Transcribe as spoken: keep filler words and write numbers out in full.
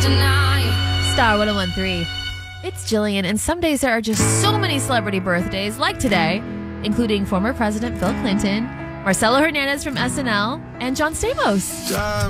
Star one oh one three. It's Jillian, and some days there are just so many celebrity birthdays, like today, including former President Bill Clinton, Marcelo Hernandez from S N L, and John Stamos.